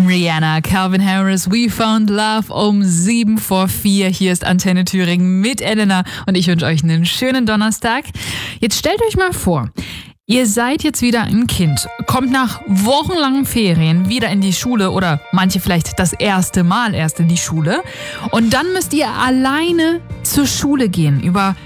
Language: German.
Rihanna, Calvin Harris, We Found Love um 7 vor 4. Hier ist Antenne Thüringen mit Elena und ich wünsche euch einen schönen Donnerstag. Jetzt stellt euch mal vor, ihr seid jetzt wieder ein Kind, kommt nach wochenlangen Ferien wieder in die Schule oder manche vielleicht das erste Mal erst in die Schule und dann müsst ihr alleine zur Schule gehen über